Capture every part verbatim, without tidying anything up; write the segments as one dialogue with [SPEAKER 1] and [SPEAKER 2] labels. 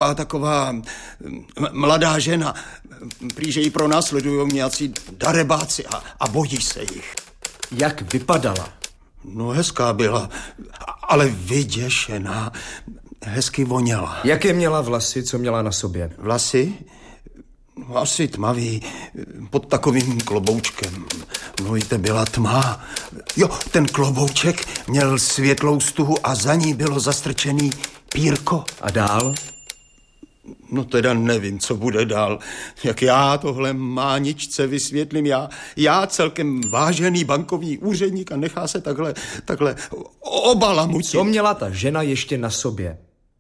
[SPEAKER 1] taková, taková mladá žena. Prý, že ji pronásledují nějací darebáci a, a bojí se jich.
[SPEAKER 2] Jak vypadala?
[SPEAKER 1] No hezká byla, ale vyděšená. Hezky voněla.
[SPEAKER 2] Jaké měla vlasy, co měla na sobě?
[SPEAKER 1] Vlasy? Asi tmavý, pod takovým kloboučkem. No i to byla tma. Jo, ten klobouček měl světlou stuhu a za ní bylo zastrčený pírko.
[SPEAKER 2] A dál?
[SPEAKER 1] No teda nevím, co bude dál. Jak já tohle máničce vysvětlím. Já, já celkem vážený bankovní úředník a nechá se takhle, takhle obalamutit.
[SPEAKER 2] Co měla ta žena ještě na sobě?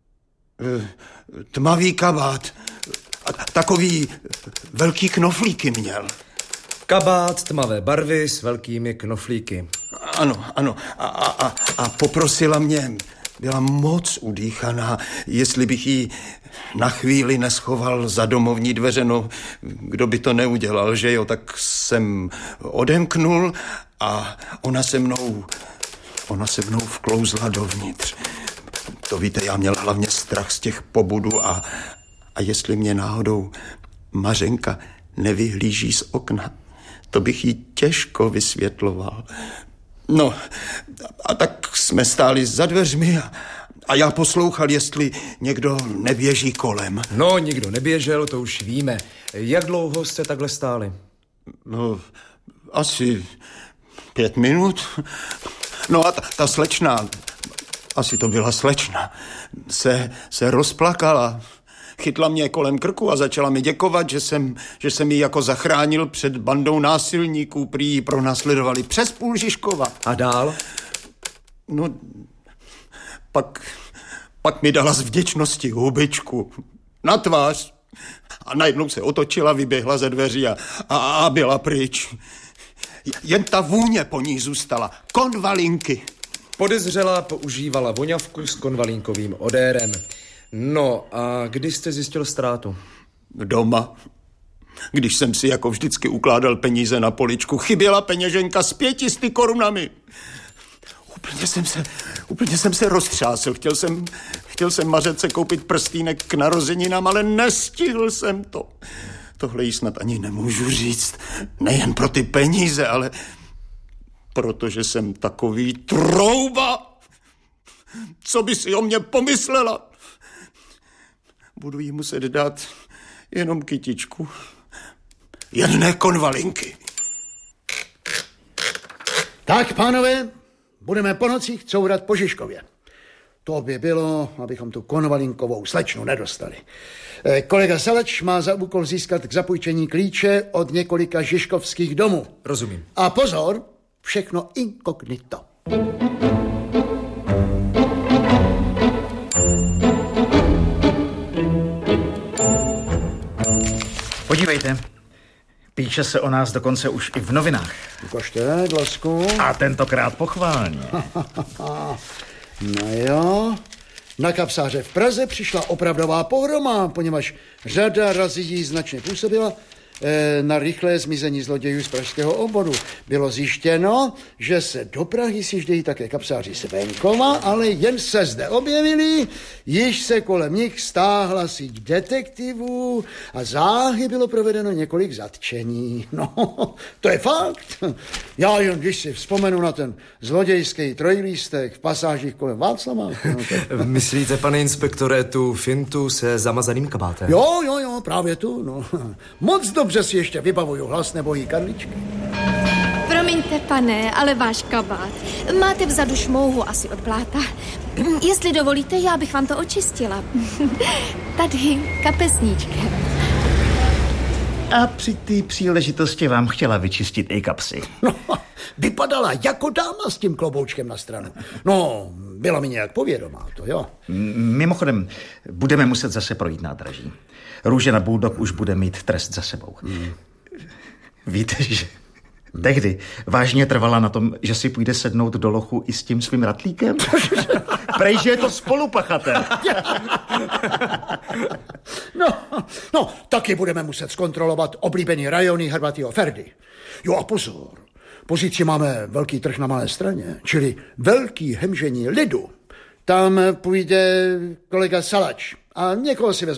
[SPEAKER 1] Tmavý kabát. A takový velký knoflíky měl.
[SPEAKER 2] Kabát tmavé barvy s velkými knoflíky.
[SPEAKER 1] Ano, ano. A, a, a, a poprosila mě, byla moc udýchaná, jestli bych jí na chvíli neschoval za domovní dveře. No, kdo by to neudělal, že jo? Tak jsem odemknul a ona se mnou, ona se mnou vklouzla dovnitř. To víte, já měl hlavně strach z těch pobudů a A jestli mě náhodou Mařenka nevyhlíží z okna, to bych jí těžko vysvětloval. No, a tak jsme stáli za dveřmi a, a já poslouchal, jestli někdo neběží kolem.
[SPEAKER 2] No, nikdo neběžel, to už víme. Jak dlouho jste takhle stáli?
[SPEAKER 1] No, asi pět minut. No a ta, ta slečna, asi to byla slečna, se, se rozplakala. Chytla mě kolem krku a začala mi děkovat, že jsem, že jsem ji jako zachránil před bandou násilníků, prý ji pronásledovali přes půl Žižkova.
[SPEAKER 2] A dál?
[SPEAKER 1] No, pak, pak mi dala z vděčnosti hubičku na tvář a najednou se otočila, vyběhla ze dveří a, a, a byla pryč. Jen ta vůně po ní zůstala. Konvalinky.
[SPEAKER 2] Podezřelá používala voňavku s konvalínkovým odérem. No a kdy jste zjistil ztrátu?
[SPEAKER 1] Doma. Když jsem si jako vždycky ukládal peníze na poličku, chyběla peněženka s pětisty korunami. Úplně jsem se, úplně jsem se roztřásl. Chtěl jsem, chtěl jsem Mařence koupit prstýnek k narozeninám, ale nestihl jsem to. Tohle jí snad ani nemůžu říct. Nejen pro ty peníze, ale protože jsem takový trouba. Co by si o mě pomyslela? Budu jí muset dát jenom kytičku. Jedné konvalinky.
[SPEAKER 3] Tak, pánové, budeme po nocích courat po Žižkově. To by bylo, abychom tu konvalinkovou slečnu nedostali. Kolega Salač má za úkol získat k zapůjčení klíče od několika žižkovských domů.
[SPEAKER 2] Rozumím.
[SPEAKER 3] A pozor, všechno inkognito.
[SPEAKER 4] Podívejte, píše se o nás dokonce už i v novinách.
[SPEAKER 3] Ukažte, Glasku.
[SPEAKER 4] A tentokrát pochválně.
[SPEAKER 3] No jo, na kapsáře v Praze přišla opravdová pohroma, poněvadž řada razí značně působila na rychlé zmizení zlodějů z pražského obvodu. Bylo zjištěno, že se do Prahy sjíždějí také kapsáři z venkova, ale jen se zde objevili, již se kolem nich stáhla síť detektivů a záhy bylo provedeno několik zatčení. No, to je fakt. Já jen když si vzpomenu na ten zlodějský trojlístek v pasážích kolem Václava. No, to...
[SPEAKER 2] Myslíte, pane inspektore, tu fintu se zamazaným kabátem?
[SPEAKER 3] Jo, jo, jo, právě tu. No. Moc dobře že si ještě vybavuju hlas nebojí Karličky.
[SPEAKER 5] Promiňte, pane, ale váš kabát. Máte vzadu šmouhu asi od bláta. Jestli dovolíte, já bych vám to očistila. Tady kapesníčkem.
[SPEAKER 4] A při té příležitosti vám chtěla vyčistit i kapsy.
[SPEAKER 3] No, vypadala jako dáma s tím kloboučkem na stranu. No, byla mi nějak povědomá, to jo.
[SPEAKER 4] Mimochodem, budeme muset zase projít nádraží. Růžena Bulldog už bude mít trest za sebou. Hmm. Víte, že tehdy vážně trvala na tom, že si půjde sednout do lochu i s tím svým ratlíkem? Prej, že je to spolupachatel.
[SPEAKER 3] No, no, taky budeme muset zkontrolovat oblíbený rajony Hrvatýho Ferdy. Jo a pozor, pozici máme velký trh na Malé Straně, čili velký hemžení lidu. Tam půjde kolega Salač a někoho si vezme